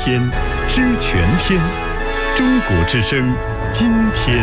天，知全天。中国之声，今天。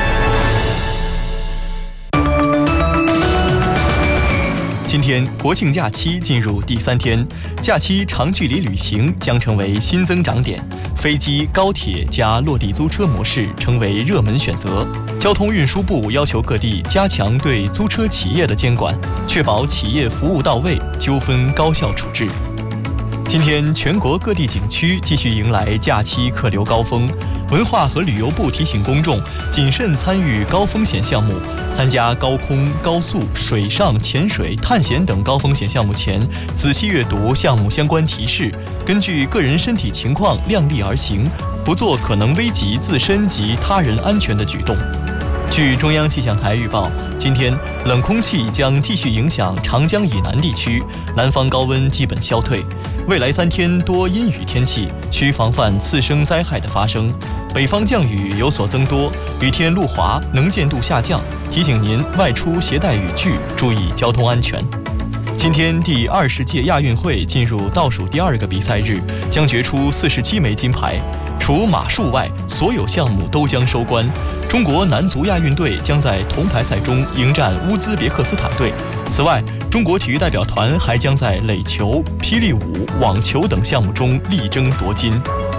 今天国庆假期进入第3天，假期长距离旅行将成为新增长点，飞机、高铁加落地租车模式成为热门选择。交通运输部要求各地加强对租车企业的监管，确保企业服务到位，纠纷高效处置。今天，全国各地景区继续迎来假期客流高峰。文化和旅游部提醒公众，谨慎参与高风险项目。参加高空、高速、水上、潜水、探险等高风险项目前，仔细阅读项目相关提示，根据个人身体情况量力而行，不做可能危及自身及他人安全的举动。据中央气象台预报，今天冷空气将继续影响长江以南地区，南方高温基本消退。未来3天多阴雨天气，需防范次生灾害的发生。北方降雨有所增多，雨天路滑，能见度下降，提醒您外出携带雨具，注意交通安全。今天第20届亚运会进入倒数第2个比赛日，将决出47枚金牌。除马术外，所有项目都将收官。中国男足亚运队将在铜牌赛中迎战乌兹别克斯坦队。此外，中国体育代表团还将在垒球、霹雳舞、网球等项目中力争夺金。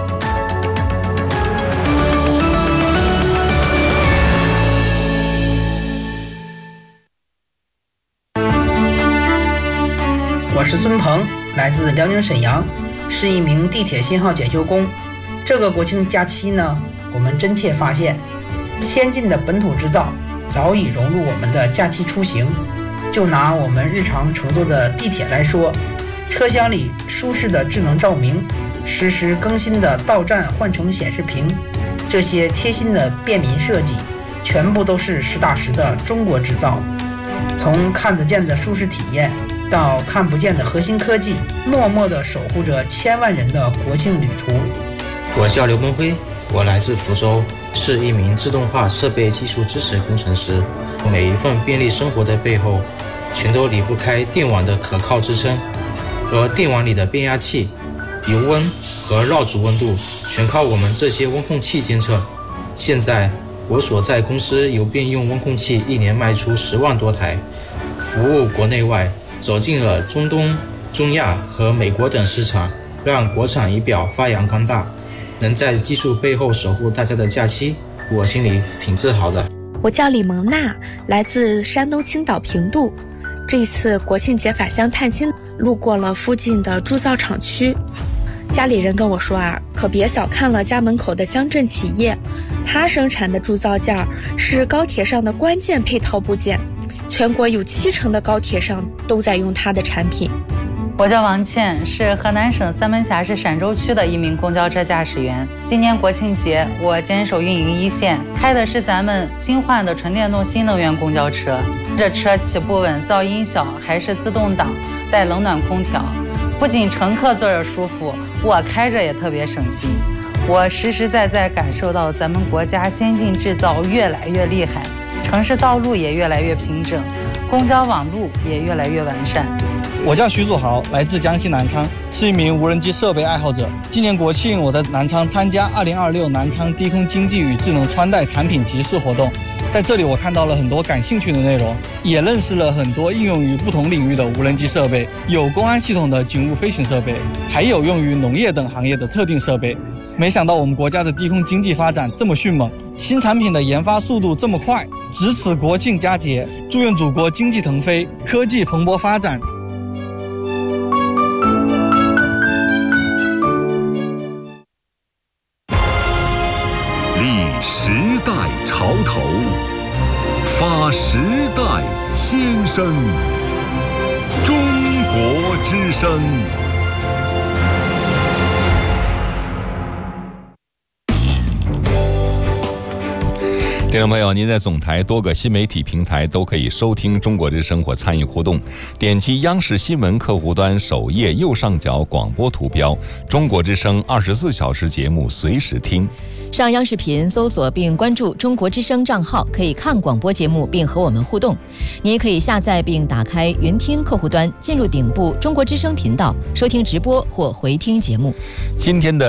我是孙鹏，来自辽宁沈阳，是一名地铁信号检修工。这个国庆假期呢，我们真切发现，先进的本土制造早已融入我们的假期出行。就拿我们日常乘坐的地铁来说，车厢里舒适的智能照明，实时更新的到站换乘显示屏，这些贴心的便民设计，全部都是实打实的中国制造。从看得见的舒适体验，到看不见的核心科技，默默地守护着千万人的国庆旅途。 我叫刘文辉，我来自福州，是一名自动化设备技术支持工程师。每一份便利生活的背后，全都离不开电网的可靠支撑，而电网里的变压器、油温和绕组温度全靠我们这些温控器监测。现在我所在公司由便用温控器1年卖出10万多台，服务国内外，走进了中东、中亚和美国等市场，让国产仪表发扬光大。能在技术背后守护大家的假期，我心里挺自豪的。 我叫李蒙娜，来自山东青岛平度。这一次国庆节返乡探亲，路过了附近的铸造厂区。家里人跟我说可别小看了家门口的乡镇企业，它生产的铸造件是高铁上的关键配套部件，全国有70%的高铁上都在用它的产品。 我叫王倩，是河南省三门峡市陕州区的一名公交车驾驶员。今年国庆节，我坚守运营一线，开的是咱们新换的纯电动新能源公交车。这车起步稳，噪音小，还是自动挡，带冷暖空调。不仅乘客坐着舒服，我开着也特别省心。我实实在在感受到咱们国家先进制造越来越厉害，城市道路也越来越平整，公交网路也越来越完善。 我叫徐祖豪，来自江西南昌，是一名无人机设备爱好者。今年国庆，我在南昌参加2026南昌低空经济与智能穿戴产品集市活动。在这里，我看到了很多感兴趣的内容，也认识了很多应用于不同领域的无人机设备，有公安系统的警务飞行设备，还有用于农业等行业的特定设备。没想到我们国家的低空经济发展这么迅猛，新产品的研发速度这么快。值此国庆佳节，祝愿祖国经济腾飞，科技蓬勃发展。 立时代潮头，发时代先声。中国之声。 听众朋友，您在总台多个新媒体平台都可以收听中国之声或参与互动，点击央视新闻客户端首页右上角广播图标，中国之声24小时节目随时听。 上央视频搜索并关注中国之声账号，可以看广播节目并和我们互动。你也可以下载并打开云听客户端，进入顶部中国之声频道，收听直播或回听节目。 今天的